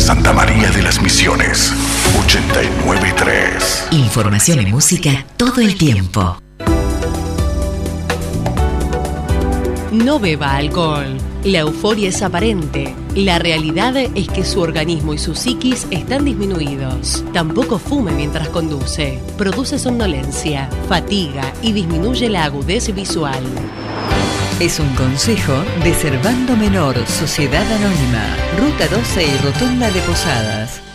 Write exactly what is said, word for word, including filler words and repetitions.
Santa María de las Misiones, ochenta y nueve punto tres. Información y música todo el tiempo. No beba alcohol. La euforia es aparente. La realidad es que su organismo y su psiquis están disminuidos. Tampoco fume mientras conduce. Produce somnolencia, fatiga y disminuye la agudez visual. Es un consejo de Servando Menor, Sociedad Anónima, Ruta doce y Rotonda de Posadas.